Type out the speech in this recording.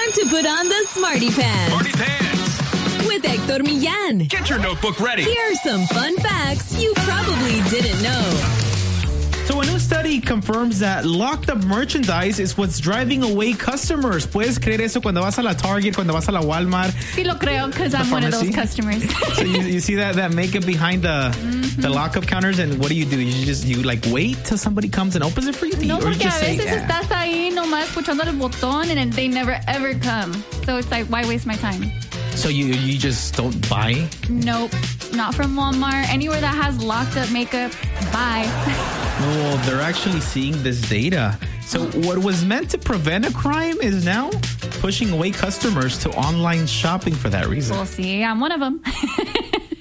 Time to put on the Smarty Pants. Smarty Pants. With Hector Millán. Get your notebook ready. Here are some fun facts you probably didn't know. So a new study confirms that locked up merchandise is what's driving away customers. ¿Puedes creer eso cuando vas a la Target, cuando vas a la Walmart? Sí lo creo, because I'm one of those customers. So you see that makeup behind the lockup counters, and what do? You like wait till somebody comes and opens it for you? No, or porque you just a veces say, estás ahí nomás escuchando el botón and they never ever come. So it's like, why waste my time? So you just don't buy? Nope, not from Walmart. Anywhere that has locked up makeup, bye. Well, they're actually seeing this data. So what was meant to prevent a crime is now pushing away customers to online shopping for that reason. We'll see. I'm one of them.